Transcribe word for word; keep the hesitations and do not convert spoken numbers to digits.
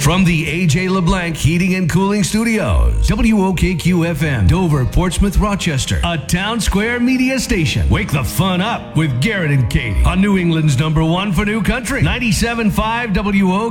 From the A J LeBlanc Heating and Cooling Studios, W O K Q F M, Dover, Portsmouth, Rochester, a Town Square media station. Wake the fun up with Garrett and Katie on New England's number one for new country, ninety-seven point five W O